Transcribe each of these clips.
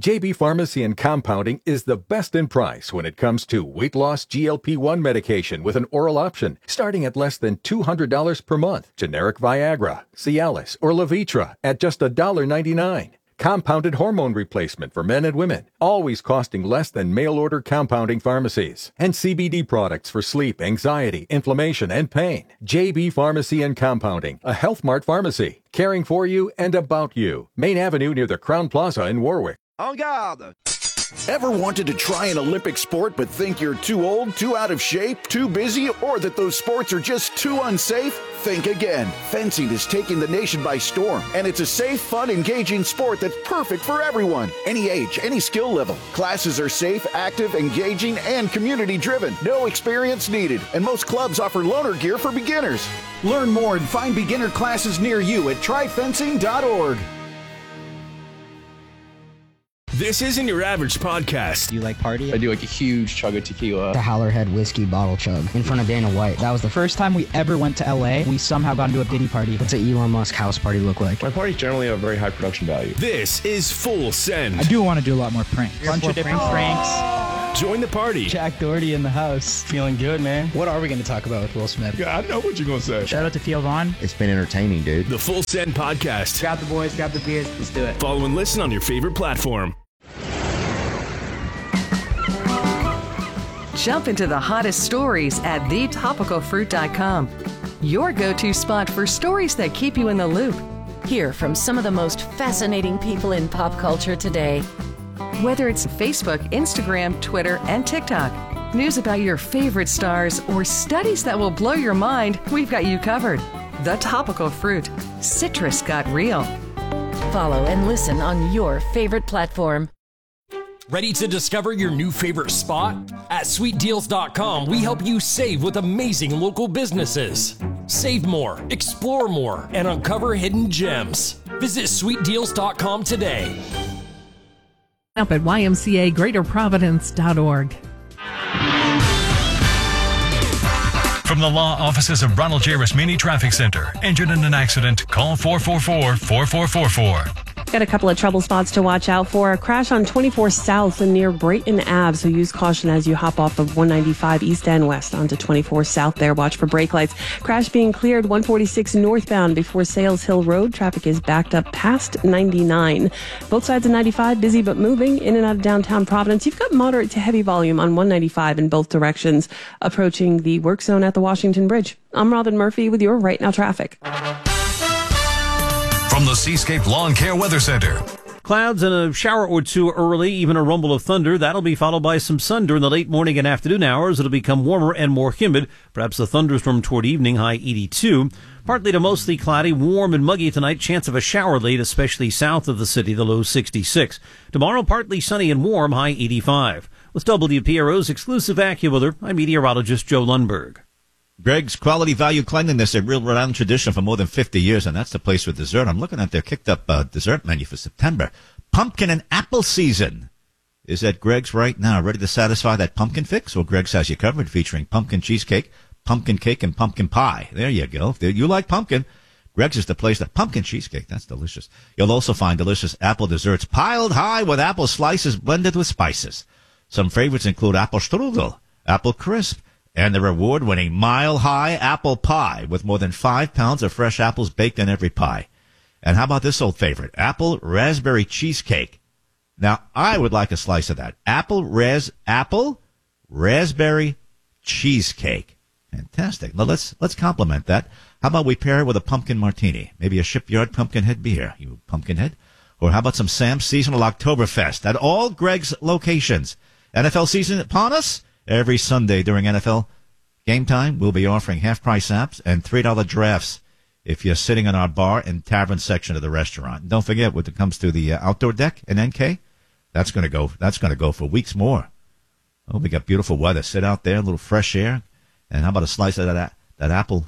JB Pharmacy and Compounding is the best in price when it comes to weight loss GLP-1 medication with an oral option, starting at less than $200 per month. Generic Viagra, Cialis, or Levitra at just $1.99. Compounded hormone replacement for men and women, always costing less than mail-order compounding pharmacies. And CBD products for sleep, anxiety, inflammation, and pain. JB Pharmacy and Compounding, a Health Mart pharmacy, caring for you and about you. Main Avenue near the Crown Plaza in Warwick. En garde! Ever wanted to try an Olympic sport but think you're too old, too out of shape, too busy, or that those sports are just too unsafe? Think again. Fencing is taking the nation by storm, and it's a safe, fun, engaging sport that's perfect for everyone. Any age, any skill level. Classes are safe, active, engaging, and community-driven. No experience needed, and most clubs offer loaner gear for beginners. Learn more and find beginner classes near you at tryfencing.org. This isn't your average podcast. Do you like party? I do like a huge chug of tequila. The Howlerhead whiskey bottle chug in front of Dana White. That was the first time we ever went to LA. We somehow got into a Diddy party. What's an Elon Musk house party look like? My parties generally have very high production value. This is Full Send. I do want to do a lot more pranks. Bunch of different pranks. Join the party. Jack Doherty in the house. Feeling good, man. What are we going to talk about with Will Smith? Yeah, I know what you're going to say. Shout out to Theo Vaughn. It's been entertaining, dude. The Full Send podcast. Grab the boys, grab the beers. Let's do it. Follow and listen on your favorite platform. Jump into the hottest stories at thetopicalfruit.com. Your go-to spot for stories that keep you in the loop. Hear from some of the most fascinating people in pop culture today. Whether it's Facebook, Instagram, Twitter, and TikTok, news about your favorite stars, or studies that will blow your mind, we've got you covered. The Topical Fruit. Citrus got real. Follow and listen on your favorite platform. Ready to discover your new favorite spot? At sweetdeals.com, we help you save with amazing local businesses. Save more, explore more, and uncover hidden gems. Visit sweetdeals.com today. Up at YMCAGreaterProvidence.org. From the law offices of Ronald J. Rasmini Traffic Center. Injured in an accident? Call 444-4444. Got a couple of trouble spots to watch out for. A crash on 24 South near Brayton Ave, so use caution as you hop off of 195 east and west onto 24 South there. Watch for brake lights. Crash being cleared 146 northbound before Sales Hill Road. Traffic is backed up past 99. Both sides of 95 busy but moving in and out of downtown Providence. You've got moderate to heavy volume on 195 in both directions approaching the work zone at the Washington Bridge. I'm Robin Murphy with your Right Now Traffic. From the Seascape Lawn Care Weather Center. Clouds and a shower or two early, even a rumble of thunder. That'll be followed by some sun during the late morning and afternoon hours. It'll become warmer and more humid. Perhaps a thunderstorm toward evening, high 82. Partly to mostly cloudy, warm and muggy tonight. Chance of a shower late, especially south of the city, the low 66. Tomorrow, partly sunny and warm, high 85. With WPRO's exclusive AccuWeather, I'm meteorologist Joe Lundberg. Greg's Quality Value Cleanliness, a real Rhode Island tradition for more than 50 years, and that's the place for dessert. I'm looking at their kicked-up dessert menu for September. Pumpkin and apple season is at Greg's right now. Ready to satisfy that pumpkin fix? Well, Greg's has you covered, featuring pumpkin cheesecake, pumpkin cake, and pumpkin pie. There you go. If you like pumpkin, Greg's is the place. That pumpkin cheesecake, that's delicious. You'll also find delicious apple desserts piled high with apple slices blended with spices. Some favorites include apple strudel, apple crisp, and their award-winning mile-high apple pie with more than 5 pounds of fresh apples baked in every pie. And how about this old favorite, apple raspberry cheesecake? Now, I would like a slice of that. Apple raspberry cheesecake. Fantastic. Now, let's compliment that. How about we pair it with a pumpkin martini? Maybe a Shipyard Pumpkinhead beer, you pumpkinhead. Or how about some Sam's Seasonal Oktoberfest at all Greg's locations? NFL season upon us? Every Sunday during NFL game time, we'll be offering half-price apps and $3 drafts if you're sitting in our bar and tavern section of the restaurant. And don't forget, when it comes to the outdoor deck in NK, that's going to go for weeks more. Oh, we got beautiful weather. Sit out there, a little fresh air, and how about a slice of that apple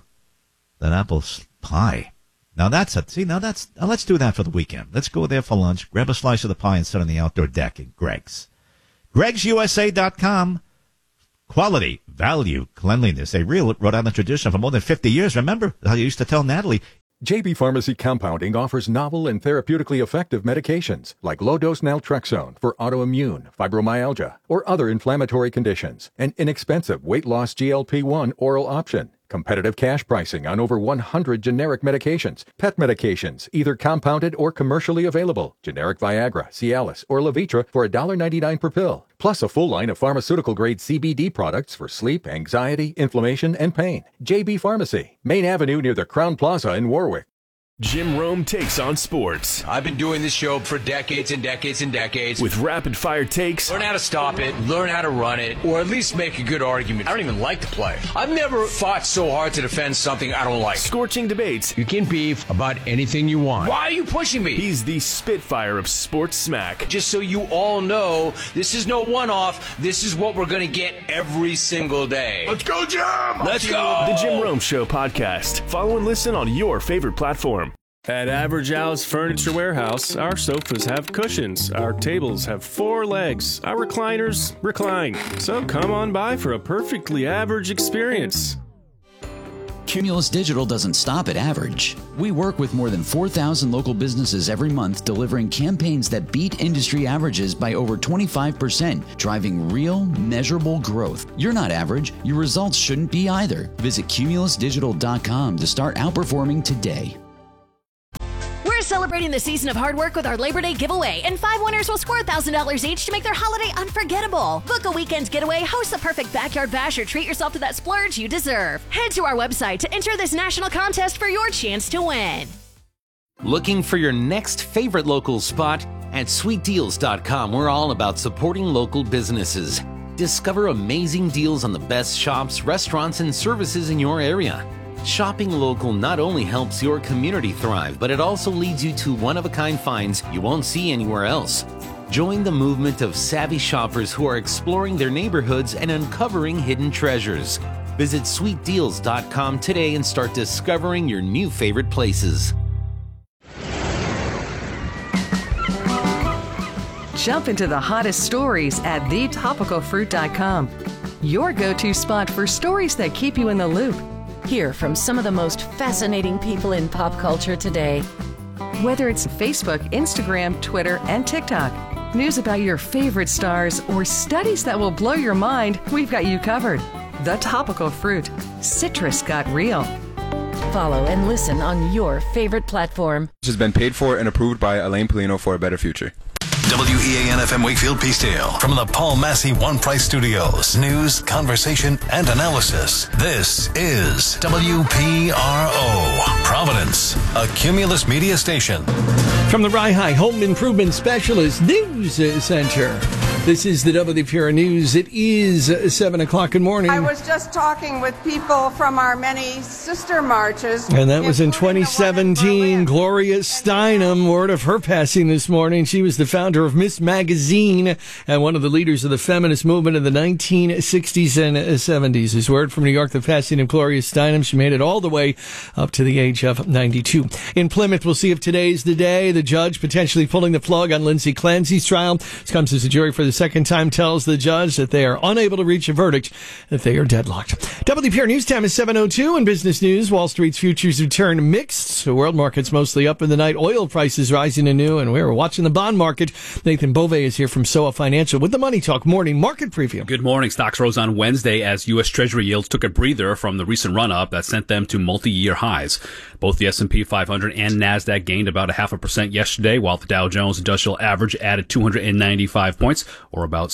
pie? Now let's do that for the weekend. Let's go there for lunch, grab a slice of the pie, and sit on the outdoor deck at Greg's. Greg'sUSA.com. Quality, value, cleanliness, a real Rhode Island tradition for more than 50 years. Remember how you used to tell Natalie, JB Pharmacy Compounding offers novel and therapeutically effective medications like low-dose naltrexone for autoimmune, fibromyalgia, or other inflammatory conditions, an inexpensive weight-loss GLP-1 oral option, competitive cash pricing on over 100 generic medications, pet medications, either compounded or commercially available, generic Viagra, Cialis, or Levitra for $1.99 per pill, plus a full line of pharmaceutical-grade CBD products for sleep, anxiety, inflammation, and pain. JB Pharmacy, Main Avenue near the Crown Plaza in Warwick. Jim Rome takes on sports. I've been doing this show for decades and decades and decades. With rapid-fire takes. Learn how to stop it, learn how to run it, or at least make a good argument. I don't even like the play. I've never fought so hard to defend something I don't like. Scorching debates. You can beef about anything you want. Why are you pushing me? He's the Spitfire of sports smack. Just so you all know, this is no one-off. This is what we're going to get every single day. Let's go, Jim! Let's go! The Jim Rome Show podcast. Follow and listen on your favorite platform. At Average Al's Furniture Warehouse, our sofas have cushions, our tables have 4 legs, our recliners recline. So come on by for a perfectly average experience. Cumulus Digital doesn't stop at average. We work with more than 4,000 local businesses every month, delivering campaigns that beat industry averages by over 25%, driving real, measurable growth. You're not average. Your results shouldn't be either. Visit cumulusdigital.com to start outperforming today. We're celebrating the season of hard work with our Labor Day giveaway, and 5 winners will score $1,000 each to make their holiday unforgettable. Book a weekend getaway, host the perfect backyard bash, or treat yourself to that splurge you deserve. Head to our website to enter this national contest for your chance to win. Looking for your next favorite local spot? At sweetdeals.com, we're all about supporting local businesses. Discover amazing deals on the best shops, restaurants, and services in your area. Shopping local not only helps your community thrive, but it also leads you to one-of-a-kind finds you won't see anywhere else. Join the movement of savvy shoppers who are exploring their neighborhoods and uncovering hidden treasures. Visit sweetdeals.com today and start discovering your new favorite places. Jump into the hottest stories at thetopicalfruit.com. Your go-to spot for stories that keep you in the loop. Hear from some of the most fascinating people in pop culture today. Whether it's Facebook, Instagram, Twitter, and TikTok, news about your favorite stars, or studies that will blow your mind, we've got you covered. The Topical Fruit. Citrus got real. Follow and listen on your favorite platform. This has been paid for and approved by Elaine Polino for a better future. WEAN-FM Wakefield Peacedale. From the Paul Massey One Price Studios. News, conversation, and analysis. This is WPRO. Providence, a Cumulus media station. From the Rye Home Improvement Specialist News Center. This is the WPRO News. It is 7 o'clock in the morning. I was just talking with people from our many sister marches. And that was in 2017. Gloria Steinem, word of her passing this morning. She was the founder of Miss Magazine and one of the leaders of the feminist movement in the 1960s and 70s. This word from New York, the passing of Gloria Steinem. She made it all the way up to the age of 92. In Plymouth, we'll see if today's the day. The judge potentially pulling the plug on Lindsay Clancy's trial. This comes as a jury for the second time tells the judge that they are unable to reach a verdict, that they are deadlocked. WPR News time is 7:02. In business news, Wall Street's futures have turned mixed. The world market's mostly up in the night. Oil prices rising anew, and we're watching the bond market. Nathan Bove is here from SOA Financial with the Money Talk Morning Market Preview. Good morning. Stocks rose on Wednesday as U.S. Treasury yields took a breather from the recent run-up that sent them to multi-year highs. Both the S&P 500 and NASDAQ gained about 0.5% yesterday, while the Dow Jones Industrial Average added 295 points, or about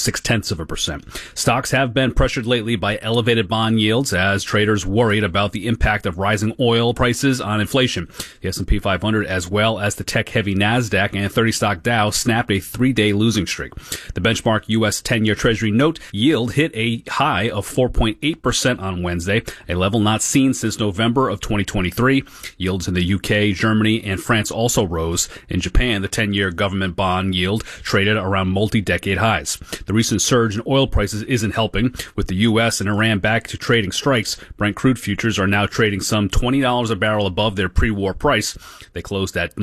0.6%. Stocks have been pressured lately by elevated bond yields as traders worried about the impact of rising oil prices on inflation. The S&P 500 as well as the tech-heavy NASDAQ and 30-stock Dow snapped a 3-day losing streak. The benchmark U.S. 10-year Treasury note yield hit a high of 4.8% on Wednesday, a level not seen since November of 2023. Yields in the UK, Germany, and France also rose. In Japan, the 10-year government bond yield traded around multi-decade highs. The recent surge in oil prices isn't helping. With the U.S. and Iran back to trading strikes, Brent crude futures are now trading some $20 a barrel above their pre-war price. They closed at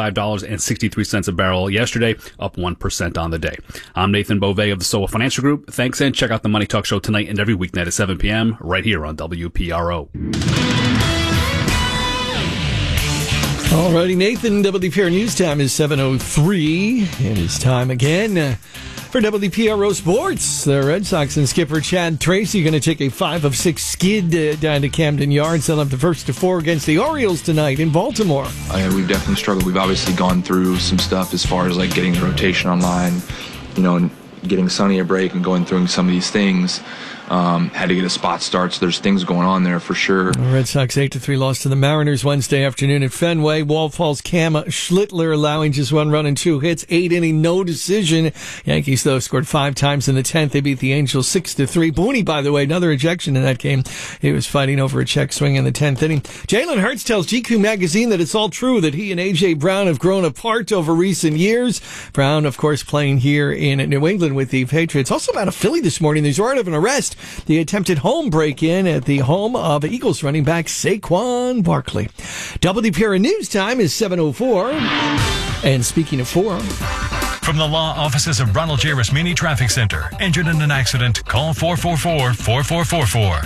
$95.63 a barrel yesterday, up 1% on the day. I'm Nathan Bove of the SOA Financial Group. Thanks, and check out the Money Talk Show tonight and every weeknight at 7 p.m. right here on WPRO. Alrighty, Nathan, WPR News Time is 7:03. It is time again for WPRO Sports. The Red Sox and skipper Chad Tracy going to take a 5 of 6 skid down to Camden Yards. They'll have the first of 4 against the Orioles tonight in Baltimore. We've definitely struggled. We've obviously gone through some stuff as far as like getting the rotation online, and getting Sonny a break and going through some of these things. Had to get a spot start, so there's things going on there for sure. The Red Sox 8-3 loss to the Mariners Wednesday afternoon at Fenway. Wall Falls Cam Schlittler allowing just 1 run and 2 hits, 8 inning, no decision. Yankees, though, scored 5 times in the 10th. They beat the Angels 6-3. Booney, by the way, another ejection in that game. He was fighting over a check swing in the 10th inning. Jalen Hurts tells GQ magazine that it's all true that he and A.J. Brown have grown apart over recent years. Brown, of course, playing here in New England with the Patriots. Also about a Philly this morning. There's word of an arrest. The attempted home break-in at the home of Eagles running back Saquon Barkley. WPR News Time is 7:04. And speaking of 4... From the law offices of Ronald J. Rasmini Traffic Center. Injured in an accident? Call 444-4444.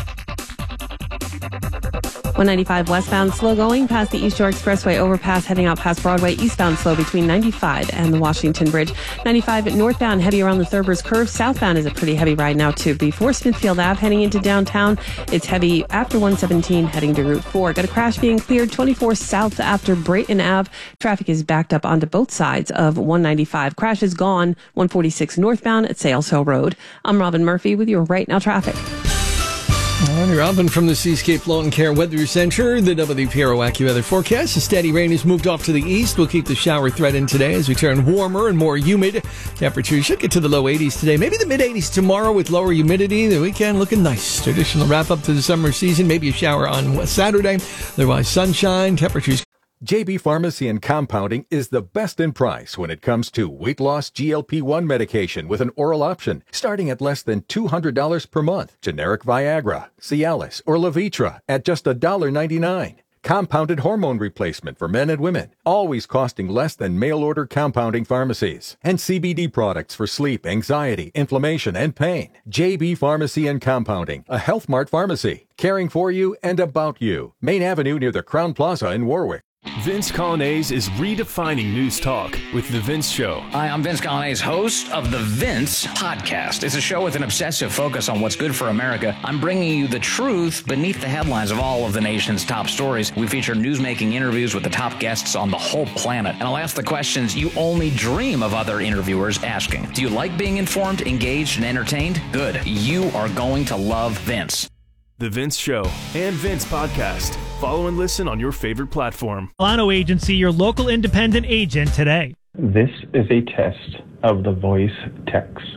195 westbound slow going past the East Shore Expressway overpass, heading out past Broadway. Eastbound slow between 95 and the Washington Bridge. 95 northbound heavy around the Thurber's Curve. Southbound is a pretty heavy ride now too. Before Smithfield Ave heading into downtown, it's heavy after 117 heading to Route 4. Got a crash being cleared 24 south after Brayton Ave. Traffic is backed up onto both sides of 195. Crash is gone 146 northbound at Sales Hill Road. I'm Robin Murphy with your Right Now traffic. Robin from the Seascape Lawn Care Weather Center. The WPRO AccuWeather forecast. The steady rain has moved off to the east. We'll keep the shower threat in today as we turn warmer and more humid. Temperatures should get to the low 80s today. Maybe the mid 80s tomorrow with lower humidity. The weekend looking nice. Traditional wrap up to the summer season. Maybe a shower on Saturday. Otherwise sunshine. Temperatures. JB Pharmacy and Compounding is the best in price when it comes to weight loss GLP-1 medication with an oral option, starting at less than $200 per month. Generic Viagra, Cialis, or Levitra at just $1.99. Compounded hormone replacement for men and women, always costing less than mail-order compounding pharmacies. And CBD products for sleep, anxiety, inflammation, and pain. JB Pharmacy and Compounding, a Health Mart pharmacy, caring for you and about you. Main Avenue near the Crown Plaza in Warwick. Vince Colonnese is redefining news talk with The Vince Show. Hi, I'm Vince Colonnese, host of The Vince Podcast. It's a show with an obsessive focus on what's good for America. I'm bringing you the truth beneath the headlines of all of the nation's top stories. We feature newsmaking interviews with the top guests on the whole planet. And I'll ask the questions you only dream of other interviewers asking. Do you like being informed, engaged, and entertained? Good. You are going to love Vince. The Vince Show and Vince Podcast. Follow and listen on your favorite platform. Milano Agency, your local independent agent today. This is a test of the voice text.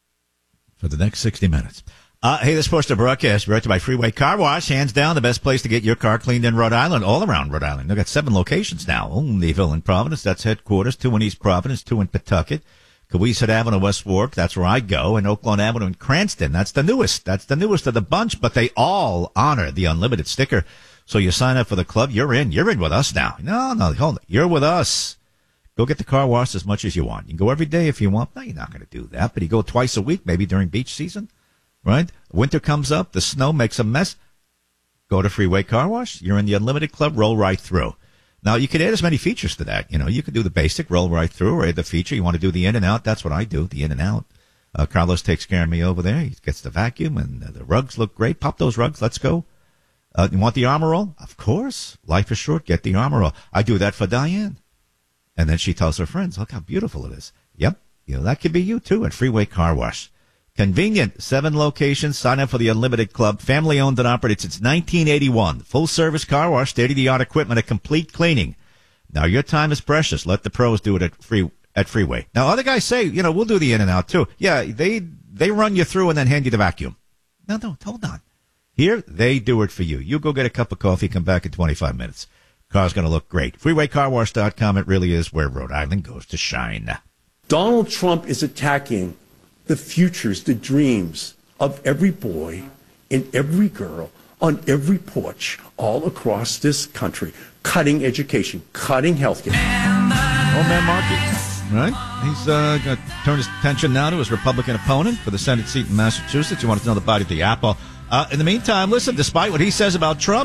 For the next 60 minutes. Hey, this Poster broadcast brought to you by Freeway Car Wash. Hands down, the best place to get your car cleaned in Rhode Island, all around Rhode Island. They've got 7 locations now. Olneyville and Providence, that's headquarters. 2 in East Providence, 2 in Pawtucket. Cohasset Avenue, West Warwick, that's where I go. And Oaklawn Avenue in Cranston, that's the newest. That's the newest of the bunch, but they all honor the unlimited sticker. So you sign up for the club, you're in. You're in with us now. No, hold on. You're with us. Go get the car washed as much as you want. You can go every day if you want. No, you're not going to do that, but you go twice a week, maybe during beach season, right? Winter comes up, the snow makes a mess. Go to Freeway Car Wash. You're in the unlimited club, roll right through. Now, you can add as many features to that. You can do the basic, roll right through, or add the feature. You want to do the in and out, that's what I do, the in and out. Carlos takes care of me over there. He gets the vacuum, and the rugs look great. Pop those rugs. Let's go. You want the Armor All? Of course. Life is short. Get the Armor All. I do that for Diane. And then she tells her friends, look how beautiful it is. Yep. That could be you, too, at Freeway Car Wash. Convenient. 7 locations. Sign up for the Unlimited Club. Family owned and operated since 1981. Full service car wash, state-of-the-art equipment, a complete cleaning. Now, your time is precious. Let the pros do it at Freeway. Now, other guys say, we'll do the in and out, too. Yeah, they run you through and then hand you the vacuum. No, hold on. Here, they do it for you. You go get a cup of coffee, come back in 25 minutes. Car's going to look great. FreewayCarWash.com. It really is where Rhode Island goes to shine. Donald Trump is attacking the futures, the dreams of every boy and every girl on every porch all across this country. Cutting education, cutting health care. Old man Markey, right? He's going to turn his attention now to his Republican opponent for the Senate seat in Massachusetts. You want to know the bite of the apple. In the meantime, listen, despite what he says about Trump,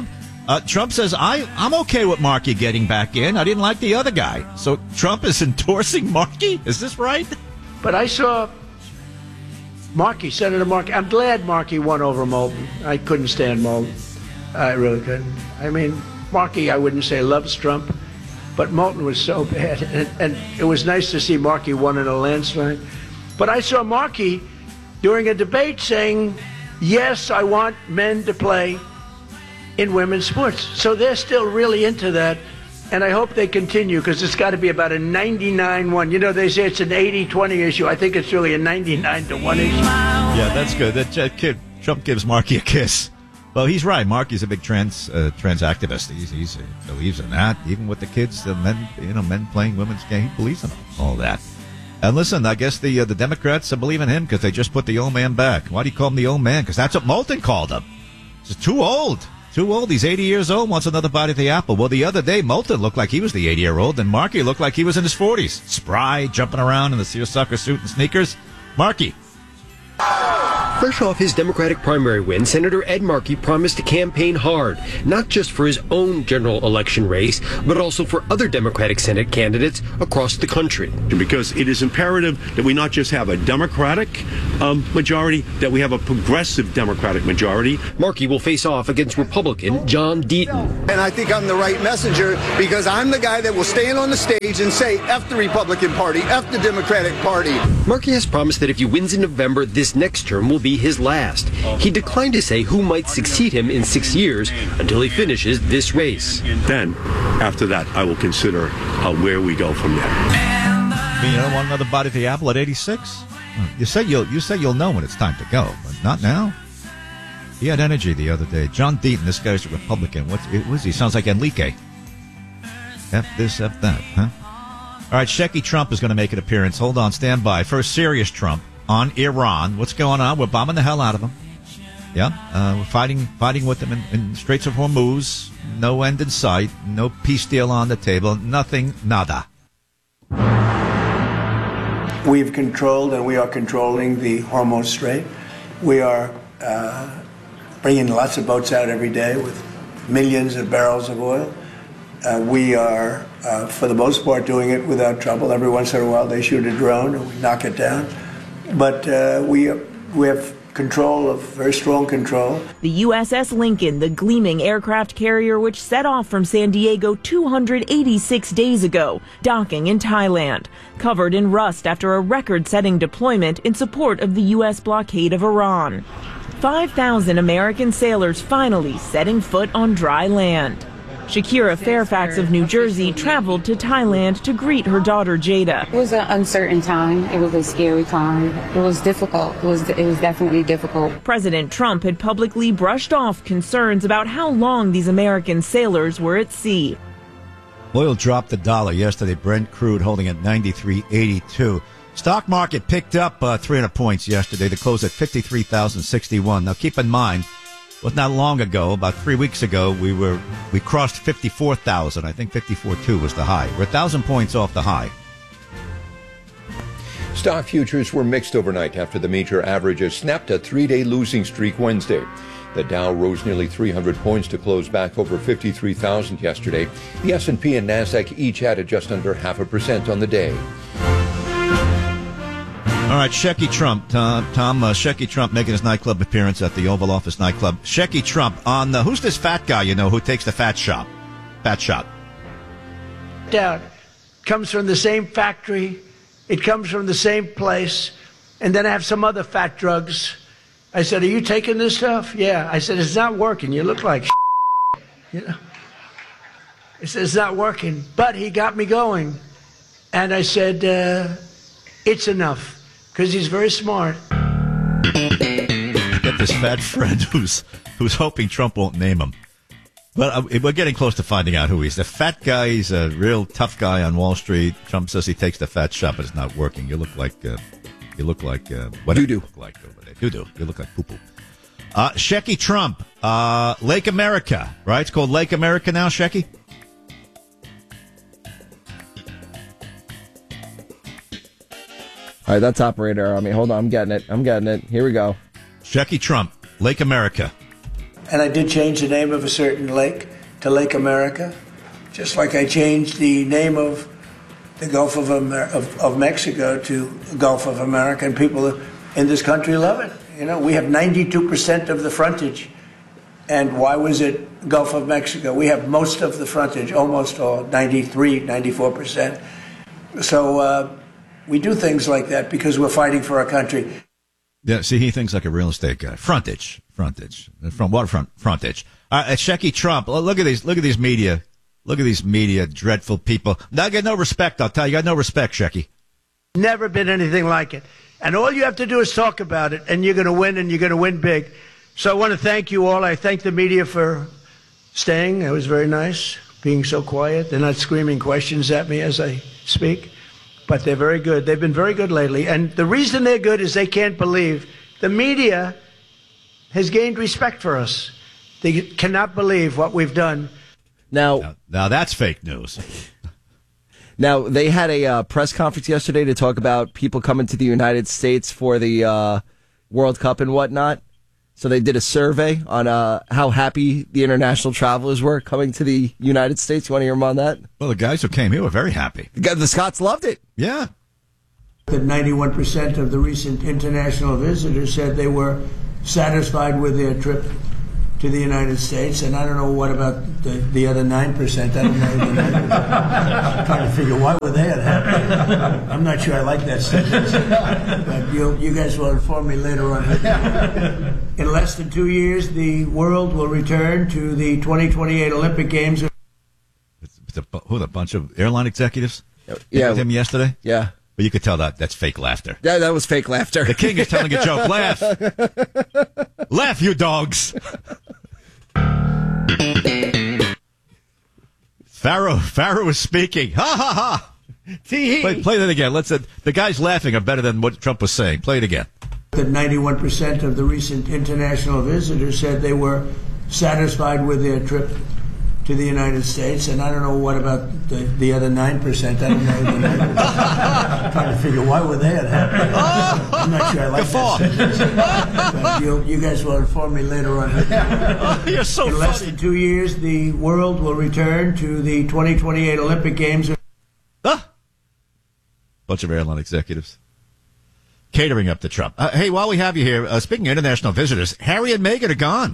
Trump says, I'm okay with Markey getting back in. I didn't like the other guy. So Trump is endorsing Markey? Is this right? But I saw Markey, Senator Markey. I'm glad Markey won over Moulton. I couldn't stand Moulton. I really couldn't. I mean, Markey, I wouldn't say loves Trump, but Moulton was so bad. And it was nice to see Markey won in a landslide. But I saw Markey during a debate saying, yes, I want men to play in women's sports. So they're still really into that, and I hope they continue, because it's got to be about a 99-1. You know, they say it's an 80-20 issue. I think it's really a 99-1 issue. Yeah, that's good. That kid, Trump gives Markey a kiss. Well, he's right. Markey's a big trans activist. He believes in that, even with the kids, the men playing women's game. He believes in all that. And listen, I guess the Democrats believe in him because they just put the old man back. Why do you call him the old man? Because that's what Moulton called him. He's too old. Too old. He's 80 years old, wants another bite of the apple. Well, the other day, Moulton looked like he was the 80-year-old, and Markey looked like he was in his 40s. Spry, jumping around in the seersucker suit and sneakers. Markey. Fresh off his Democratic primary win, Senator Ed Markey promised to campaign hard, not just for his own general election race, but also for other Democratic Senate candidates across the country. Because it is imperative that we not just have a Democratic majority, that we have a progressive Democratic majority. Markey will face off against Republican John Deaton. And I think I'm the right messenger, because I'm the guy that will stand on the stage and say, F the Republican Party, F the Democratic Party. Markey has promised that if he wins in November, this next term will be his last. He declined to say who might succeed him in 6 years until he finishes this race. Then, after that, I will consider where we go from there. You don't want another bite of the apple at 86? You say you'll know when it's time to go, but not now. He had energy the other day. John Deaton, this guy's a Republican. What was he? Sounds like Enrique. F this, F that, huh? All right, Shecky Trump is going to make an appearance. Hold on, stand by. First, serious Trump on Iran. What's going on? We're bombing the hell out of them. Yeah, we're fighting with them in Straits of Hormuz. No end in sight. No peace deal on the table. Nothing, nada. We've controlled, and we are controlling the Hormuz Strait. We are bringing lots of boats out every day with millions of barrels of oil. We are, for the most part, doing it without trouble. Every once in a while, they shoot a drone and we knock it down. But we have control, of very strong control. The USS Lincoln, the gleaming aircraft carrier which set off from San Diego 286 days ago, docking in Thailand, covered in rust after a record-setting deployment in support of the U.S. blockade of Iran. 5,000 American sailors finally setting foot on dry land. Shakira Fairfax of New Jersey traveled to Thailand to greet her daughter Jada. It was an uncertain time. It was a scary time. It was difficult. It was definitely difficult. President Trump had publicly brushed off concerns about how long these American sailors were at sea. Oil dropped $1 yesterday. Brent crude holding at $93.82. Stock market picked up 300 points yesterday to close at 53,061. Now keep in mind, well, not long ago, about 3 weeks ago, we crossed 54,000. I think 54.2 was the high. We're 1,000 points off the high. Stock futures were mixed overnight after the major averages snapped a 3-day losing streak Wednesday. The Dow rose nearly 300 points to close back over 53,000 yesterday. The S&P and NASDAQ each added just under 0.5% on the day. All right, Shecky Trump. Tom, Shecky Trump making his nightclub appearance at the Oval Office nightclub. Shecky Trump on who's this fat guy, who takes the fat shot? Fat shot. Down. Comes from the same factory. It comes from the same place. And then I have some other fat drugs. I said, are you taking this stuff? Yeah. I said, it's not working. You look like He said, it's not working. But he got me going. And I said, it's enough. Because he's very smart. Got this fat friend who's hoping Trump won't name him. But we're getting close to finding out who he is. The fat guy, he's a real tough guy on Wall Street. Trump says he takes the fat shot, but it's not working. You look like what do you look like over there? You look like poo-poo. Shecky Trump, Lake America, right? It's called Lake America now, Shecky? All right, that's operator. Hold on. I'm getting it. Here we go. Shecky Trump, Lake America. And I did change the name of a certain lake to Lake America, just like I changed the name of the Gulf of Mexico to Gulf of America, and people in this country love it. You know, we have 92% of the frontage. And why was it Gulf of Mexico? We have most of the frontage, almost all, 93, 94%. So we do things like that because we're fighting for our country. Yeah, see, he thinks like a real estate guy. Frontage. From waterfront frontage. Shecky Trump. Look at these media. Look at these media, dreadful people. I got no respect, I'll tell you. You got no respect, Shecky. Never been anything like it. And all you have to do is talk about it, and you're going to win, and you're going to win big. So I want to thank you all. I thank the media for staying. It was very nice, being so quiet. They're not screaming questions at me as I speak, but they're very good. They've been very good lately. And the reason they're good is they can't believe the media has gained respect for us. They cannot believe what we've done. Now that's fake news. Now, they had a press conference yesterday to talk about people coming to the United States for the World Cup and whatnot. So they did a survey on how happy the international travelers were coming to the United States. You want to hear them on that? Well, the guys who came here were very happy. The Scots loved it. Yeah. That 91% of the recent international visitors said they were satisfied with their trip to the United States, and I don't know what about the other 9%. I don't know. I'm trying to figure why were they unhappy. I'm not sure I like that sentence, but you guys will inform me later on. In less than 2 years, the world will return to the 2028 Olympic Games. Who, a bunch of airline executives? Yeah, with him yesterday. Yeah. But you could tell that's fake laughter. Yeah, that was fake laughter. The king is telling a joke. Laugh. Laugh, you dogs. Pharaoh was speaking. Ha ha ha. Play that again. The guys laughing are better than what Trump was saying. Play it again. That 91% of the recent international visitors said they were satisfied with their trip to the United States, and I don't know what about the other 9%. I don't know. I'm trying to figure why were they unhappy. I'm not sure I like that sentence. But you guys will inform me later on. You're so funny. In less than 2 years, the world will return to the 2028 Olympic Games. Bunch of airline executives catering up to Trump. Hey, while we have you here, speaking of international visitors, Harry and Meghan are gone.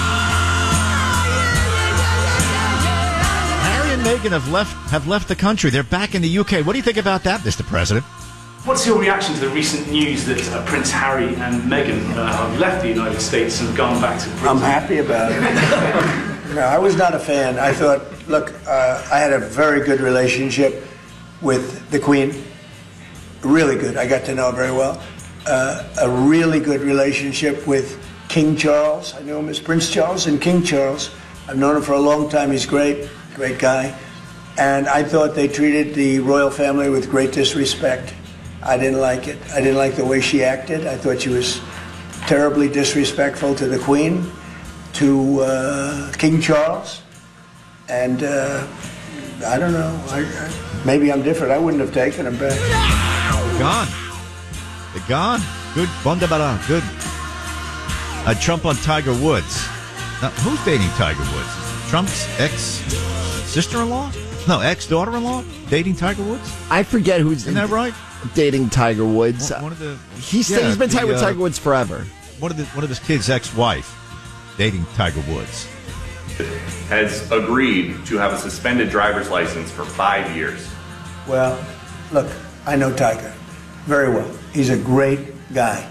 Meghan have left the country. They're back in the UK. What do you think about that, Mr. President? What's your reaction to the recent news that Prince Harry and Meghan have left the United States and gone back to Britain? I'm happy about it. No, I was not a fan. I thought, look, I had a very good relationship with the Queen. Really good. I got to know her very well. A really good relationship with King Charles. I knew him as Prince Charles and King Charles. I've known him for a long time. He's great guy. And I thought they treated the royal family with great disrespect. I didn't like it. I didn't like the way she acted. I thought she was terribly disrespectful to the Queen, to King Charles. And I don't know. Maybe I'm different. I wouldn't have taken him back. Gone. They're gone. Good. Wonderbar. Good. Trump on Tiger Woods. Now, who's dating Tiger Woods? Trump's ex-sister-in-law? No, ex-daughter-in-law dating Tiger Woods? I forget who's... Isn't that right? Dating Tiger Woods. One of the... He's been tied with Tiger Woods forever. One of his kids' ex-wife dating Tiger Woods. Has agreed to have a suspended driver's license for 5 years. Well, look, I know Tiger very well. He's a great guy.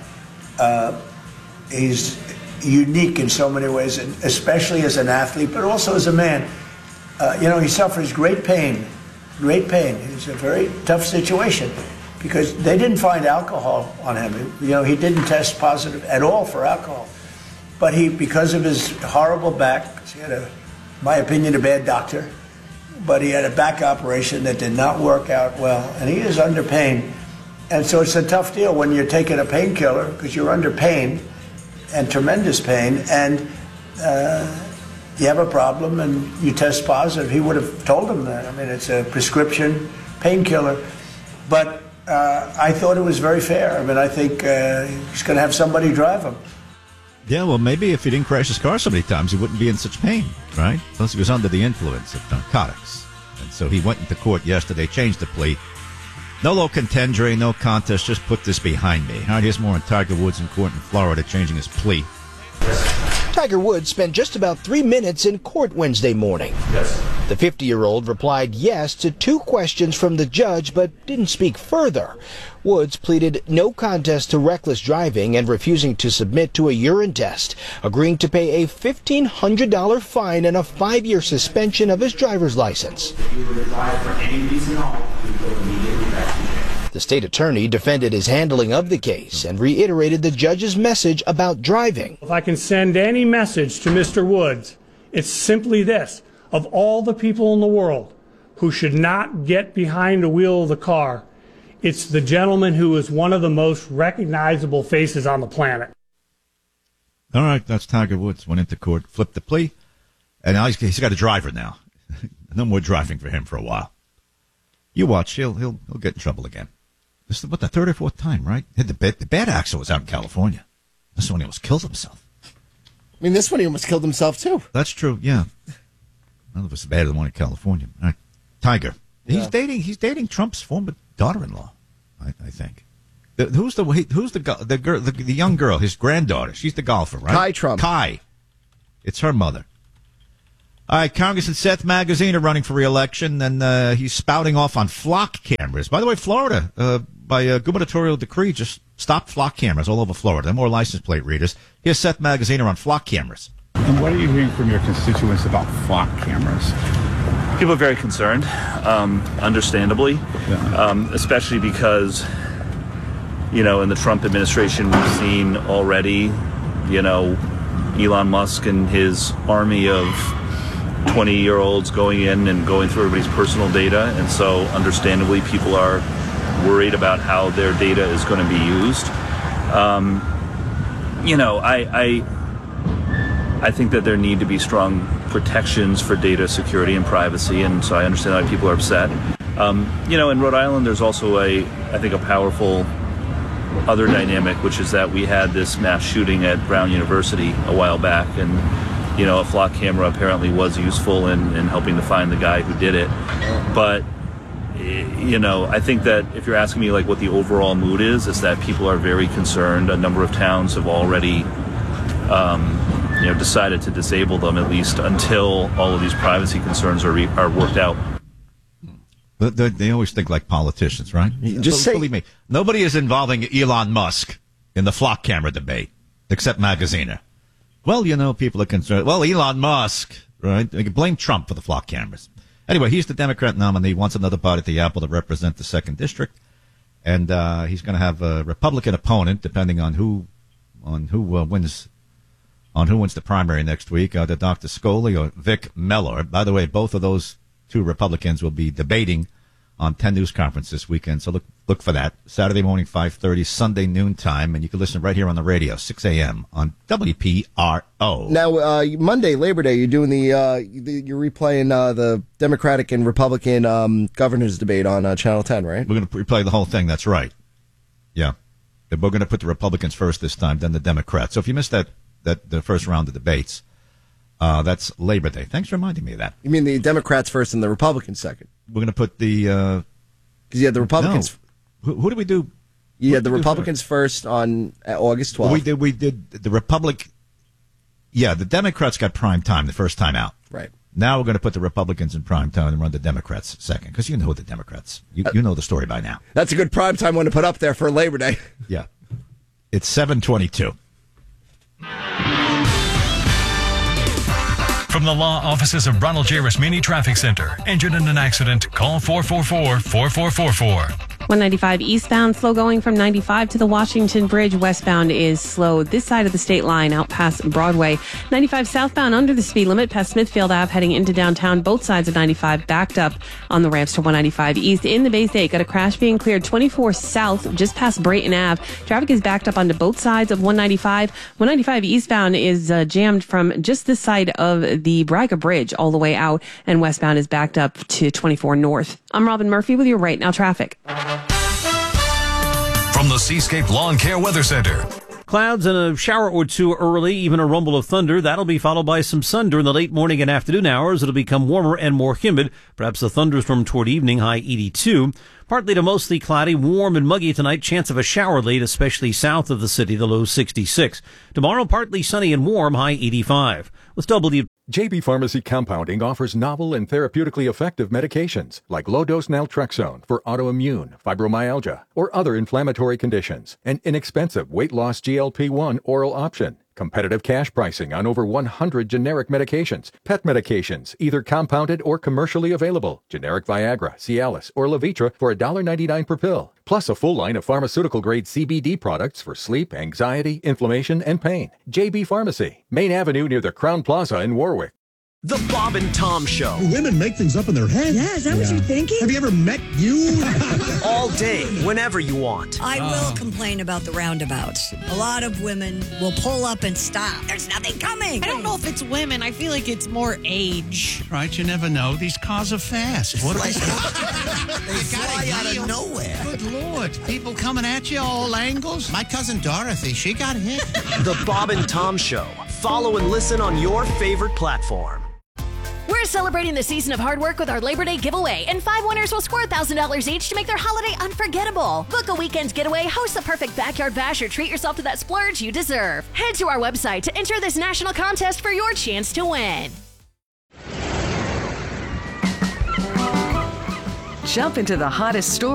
He's unique in so many ways, especially as an athlete, but also as a man. He suffers great pain. It's a very tough situation because they didn't find alcohol on him. He didn't test positive at all for alcohol. But because of his horrible back, he had, in my opinion, a bad doctor, but he had a back operation that did not work out well, and he is under pain. And so it's a tough deal when you're taking a painkiller because you're under pain and tremendous pain, and you have a problem and you test positive. He would have told him that. I mean, it's a prescription painkiller. But I thought it was very fair. I mean, I think he's going to have somebody drive him. Yeah, well, maybe if he didn't crash his car so many times, he wouldn't be in such pain, right? Plus, he was under the influence of narcotics. And so he went into court yesterday, changed the plea. No low contendere, no contest, just put this behind me. All right, here's more on Tiger Woods in court in Florida changing his plea. Tiger Woods spent just about 3 minutes in court Wednesday morning. Yes. The 50-year-old replied yes to 2 questions from the judge, but didn't speak further. Woods pleaded no contest to reckless driving and refusing to submit to a urine test, agreeing to pay a $1,500 fine and a 5-year suspension of his driver's license. If you were to drive for any reason at all, you would go immediately back to jail. The state attorney defended his handling of the case and reiterated the judge's message about driving. If I can send any message to Mr. Woods, it's simply this. Of all the people in the world who should not get behind the wheel of the car, it's the gentleman who is one of the most recognizable faces on the planet. All right, that's Tiger Woods. Went into court, flipped the plea, and now he's got a driver now. No more driving for him for a while. You watch, he'll get in trouble again. This is, what, the 3rd or 4th time, right? The bad accident was out in California. This one he almost killed himself. I mean, this one he almost killed himself, too. That's true, yeah. None of us bad as the one in California. All right. Tiger. He's dating Trump's former daughter-in-law, I think. Who's the young girl, his granddaughter? She's the golfer, right? Kai Trump. Kai. It's her mother. All right, Congressman Seth Magaziner running for re-election, and he's spouting off on flock cameras. By the way, Florida, by gubernatorial decree, just stopped flock cameras all over Florida. More license plate readers. Here's Seth Magaziner on flock cameras. And what are you hearing from your constituents about flock cameras? People are very concerned, understandably, especially because, in the Trump administration, we've seen already, Elon Musk and his army of 20-year-olds going in and going through everybody's personal data. And so, understandably, people are worried about how their data is going to be used. I think that there need to be strong protections for data security and privacy, and so I understand why people are upset. In Rhode Island, there's also I think a powerful other dynamic, which is that we had this mass shooting at Brown University a while back, and a flock camera apparently was useful in helping to find the guy who did it. But I think that if you're asking me what the overall mood is that people are very concerned. A number of towns have already decided to disable them, at least until all of these privacy concerns are worked out. But they always think like politicians, right? Believe me, nobody is involving Elon Musk in the flock camera debate, except Magaziner. Well, people are concerned. Well, Elon Musk, right? They can blame Trump for the flock cameras. Anyway, he's the Democrat nominee, wants another bite at the apple to represent the 2nd District. And he's going to have a Republican opponent, depending on who wins the primary next week, either Dr. Scully or Vic Mellor. By the way, both of those 2 Republicans will be debating on 10 News Conference this weekend, so look for that. Saturday morning, 5:30, Sunday noontime, and you can listen right here on the radio, 6 a.m. on WPRO. Now, Monday, Labor Day, you're doing you're replaying the Democratic and Republican governors debate on Channel 10, right? We're going to replay the whole thing, that's right. Yeah. We're going to put the Republicans first this time, then the Democrats. So if you missed the first round of debates, that's Labor Day. Thanks for reminding me of that. You mean the Democrats first and the Republicans second? We're going to put the... Because you had the Republicans... No. Who did we do? You had the Republicans first on August 12th. We did the Republic... Yeah, the Democrats got prime time the first time out. Right. Now we're going to put the Republicans in prime time and run the Democrats second, because you know the Democrats. You know the story by now. That's a good prime time one to put up there for Labor Day. Yeah. It's 7:22. From the law offices of Ronald J. Rasmini Traffic Center. Injured in an accident? Call 444-4444. 195 eastbound, slow going from 95 to the Washington Bridge. Westbound is slow this side of the state line out past Broadway. 95 southbound under the speed limit past Smithfield Ave heading into downtown. Both sides of 95 backed up on the ramps to 195 east. In the Bay State, got a crash being cleared 24 south just past Brayton Ave. Traffic is backed up onto both sides of 195. 195 eastbound is jammed from just this side of the Braga Bridge all the way out, and westbound is backed up to 24 north. I'm Robin Murphy with your Right Now traffic. From the Seascape Lawn Care Weather Center, Clouds and a shower or two early, even a rumble of thunder. That'll be followed by some sun during the late morning and afternoon hours. It'll become warmer and more humid. Perhaps a thunderstorm toward evening, high 82. Partly to mostly cloudy, warm and muggy tonight. Chance of a shower late, especially south of the city, the low 66. Tomorrow, partly sunny and warm, high 85. With JB Pharmacy Compounding offers novel and therapeutically effective medications like low-dose naltrexone for autoimmune, fibromyalgia, or other inflammatory conditions. An inexpensive weight-loss GLP-1 oral option. Competitive cash pricing on over 100 generic medications. Pet medications, either compounded or commercially available. Generic Viagra, Cialis, or Levitra for $1.99 per pill. Plus a full line of pharmaceutical-grade CBD products for sleep, anxiety, inflammation, and pain. JB Pharmacy, Main Avenue near the Crown Plaza in Warwick. The Bob and Tom Show. Women make things up in their head. Yeah, is that what you're thinking? Have you ever met you? All day, whenever you want. I will complain about the roundabouts. A lot of women will pull up and stop. There's nothing coming. I don't know if it's women. I feel like it's more age. Right, you never know. These cars are fast. What are they? They fly out of nowhere. Good Lord. People coming at you all angles. My cousin Dorothy, she got hit. The Bob and Tom Show. Follow and listen on your favorite platform. We're celebrating the season of hard work with our Labor Day giveaway, and 5 winners will score $1,000 each to make their holiday unforgettable. Book a weekend's getaway, host the perfect backyard bash, or treat yourself to that splurge you deserve. Head to our website to enter this national contest for your chance to win. Jump into the hottest story